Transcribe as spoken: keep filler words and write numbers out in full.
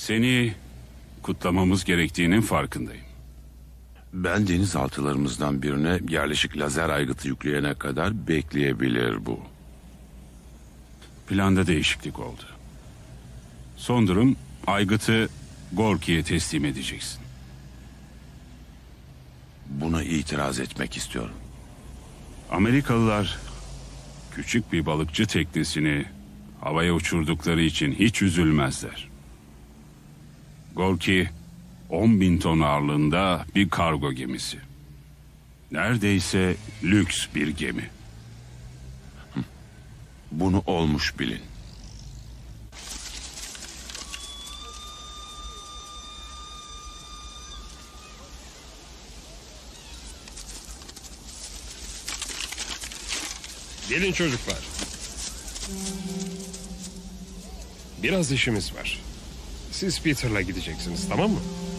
Seni kutlamamız gerektiğinin farkındayım. Ben denizaltılarımızdan birine yerleşik lazer aygıtı yükleyene kadar bekleyebilir bu. Planda değişiklik oldu. Son durum, aygıtı Gorki'ye teslim edeceksin. Buna itiraz etmek istiyorum. Amerikalılar küçük bir balıkçı teknesini havaya uçurdukları için hiç üzülmezler. Gorki on bin ton ağırlığında bir kargo gemisi. Neredeyse lüks bir gemi. Bunu olmuş bilin. Gelin çocuklar. Biraz işimiz var. Siz Peter'la gideceksiniz, tamam mı?